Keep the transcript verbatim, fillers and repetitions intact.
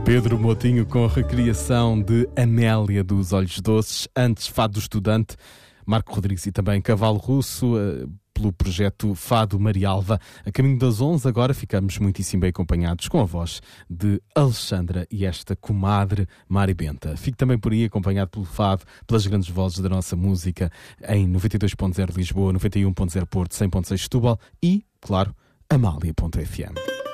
Pedro Motinho com a recriação de Amélia dos Olhos Doces, antes Fado do Estudante, Marco Rodrigues e também Cavalo Russo, pelo projeto Fado Marialva. A caminho das onze, agora ficamos muitíssimo bem acompanhados com a voz de Alexandra e esta comadre Mari Benta. Fico também por aí acompanhado pelo Fado, pelas grandes vozes da nossa música em noventa e dois ponto zero Lisboa, noventa e um ponto zero Porto, cem ponto seis Setúbal e, claro, Amália ponto F M.